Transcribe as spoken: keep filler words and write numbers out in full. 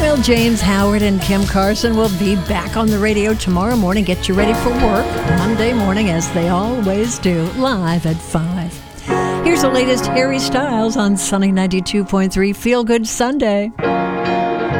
Well, James Howard and Kim Carson will be back on the radio tomorrow morning. Get you ready for work Monday morning, as they always do, live at five. Here's the latest Harry Styles on Sunny ninety-two point three Feel Good Sunday.